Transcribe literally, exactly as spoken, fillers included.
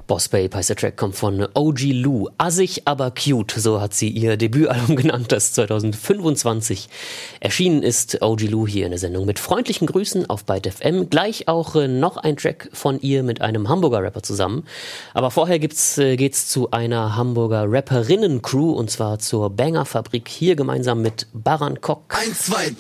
Boss Babe heißt der Track, kommt von O G Lou. Assig, aber cute, so hat sie ihr Debütalbum genannt, das zwanzig fünfundzwanzig erschienen ist. O G Lou hier in der Sendung mit freundlichen Grüßen auf Byte F M. Gleich auch äh, noch ein Track von ihr mit einem Hamburger Rapper zusammen. Aber vorher gibt's, äh, geht's zu einer Hamburger Rapperinnen-Crew und zwar zur Banger Fabrik, hier gemeinsam mit Baran Kok. Eins, zwei,